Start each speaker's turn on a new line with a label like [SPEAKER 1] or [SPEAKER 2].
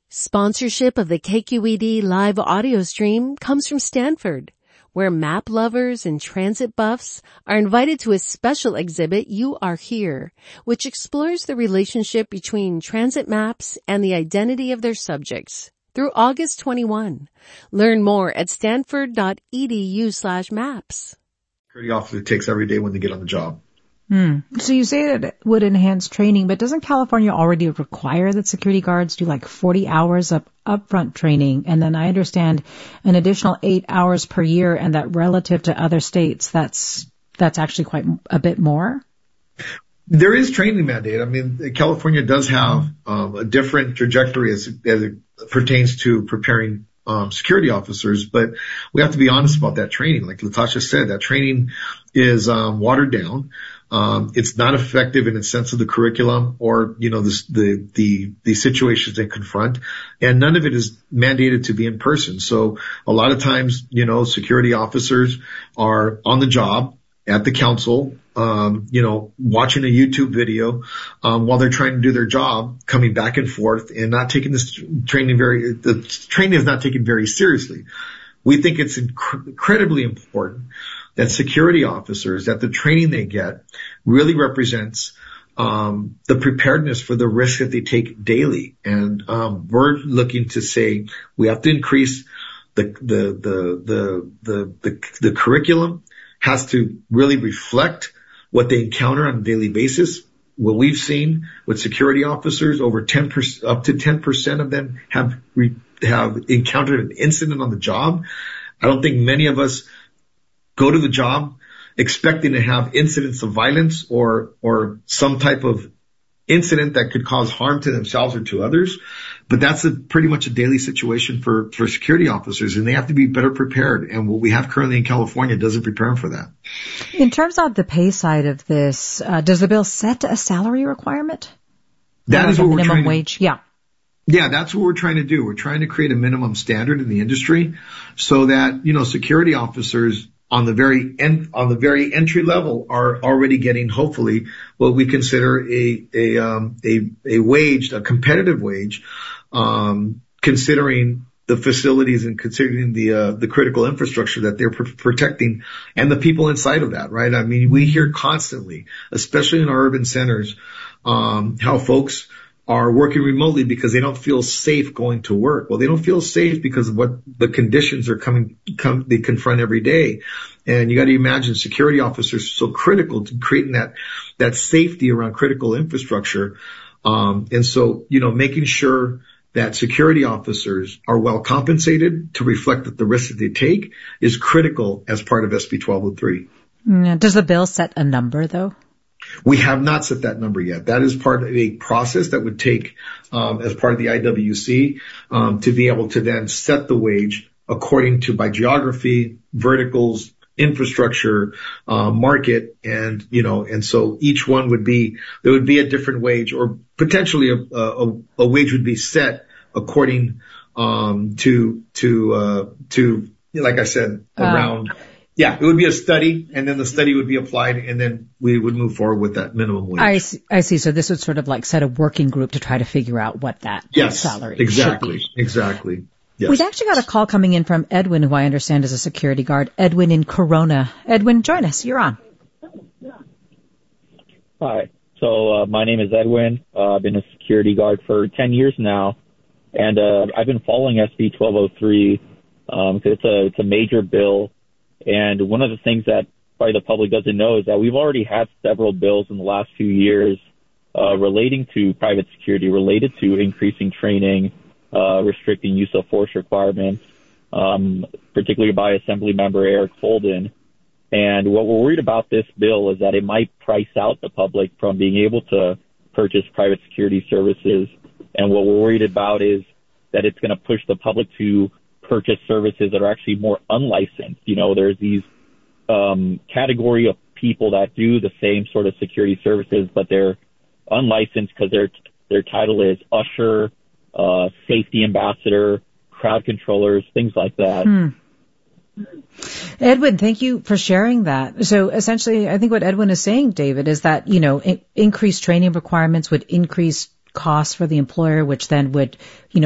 [SPEAKER 1] Sponsorship of the KQED live audio stream comes from Stanford, where map lovers and transit buffs are invited to a special exhibit, You Are Here, which explores the relationship between transit maps and the identity of their subjects through August 21. Learn more at stanford.edu/maps.
[SPEAKER 2] Security officer takes every day when they get on the job.
[SPEAKER 3] So you say that it would enhance training, but doesn't California already require that security guards do like 40 hours of upfront training? And then I understand an additional 8 hours per year, and that relative to other states, that's actually quite a bit more.
[SPEAKER 2] There is training mandate. I mean, California does have a different trajectory as it pertains to preparing security officers, but we have to be honest about that training. Like Latasha said, that training is watered down. It's not effective in the sense of the curriculum or, the situations they confront. And none of it is mandated to be in person. So a lot of times, security officers are on the job at the council, watching a YouTube video, while they're trying to do their job, coming back and forth and not taking the training is not taken very seriously. We think it's incredibly important that security officers, that the training they get really represents the preparedness for the risk that they take daily. And we're looking to say we have to increase the curriculum has to really reflect what they encounter on a daily basis. What we've seen with security officers, over 10%, up to 10% of them have encountered an incident on the job. I don't think many of us go to the job expecting to have incidents of violence or some type of incident that could cause harm to themselves or to others. But that's pretty much a daily situation for security officers, and they have to be better prepared. And what we have currently in California doesn't prepare them for that.
[SPEAKER 3] In terms of the pay side of this, does the bill set a salary requirement?
[SPEAKER 2] That is what we're trying to
[SPEAKER 3] wage. Yeah,
[SPEAKER 2] that's what we're trying to do. We're trying to create a minimum standard in the industry so that, security officers on the very entry level are already getting, hopefully, what we consider a wage, a competitive wage, considering the facilities and considering the critical infrastructure that they're protecting and the people inside of that, right? I mean, we hear constantly, especially in our urban centers, how folks are working remotely because they don't feel safe going to work. Well, they don't feel safe because of what the conditions they confront every day. And you got to imagine security officers are so critical to creating that safety around critical infrastructure. And so, making sure that security officers are well compensated to reflect that the risk that they take is critical as part of SB 1203.
[SPEAKER 3] Does the bill set a number, though?
[SPEAKER 2] We have not set that number yet. That is part of a process that would take, as part of the IWC, to be able to then set the wage according to by geography, verticals, infrastructure, market, and so each one there would be a different wage, or potentially a wage would be set according, to, like I said, around. Yeah, it would be a study, and then the study would be applied, and then we would move forward with that minimum wage.
[SPEAKER 3] I see. So this would sort of like set a working group to try to figure out what that salary should be.
[SPEAKER 2] Exactly. Yes.
[SPEAKER 3] We've actually got a call coming in from Edwin, who I understand is a security guard. Edwin in Corona. Edwin, join us. You're on.
[SPEAKER 4] Hi. So my name is Edwin. I've been a security guard for 10 years now, and I've been following SB 1203. It's a major bill. And one of the things that probably the public doesn't know is that we've already had several bills in the last few years relating to private security, related to increasing training, restricting use of force requirements, particularly by Assembly Member Eric Holden. And what we're worried about this bill is that it might price out the public from being able to purchase private security services. And what we're worried about is that it's going to push the public to purchase services that are actually more unlicensed. There's these category of people that do the same sort of security services, but they're unlicensed because their title is usher, safety ambassador, crowd controllers, things like that.
[SPEAKER 3] Edwin, thank you for sharing that. So essentially, I think what Edwin is saying, David, is that, increased training requirements would increase costs for the employer, which then would,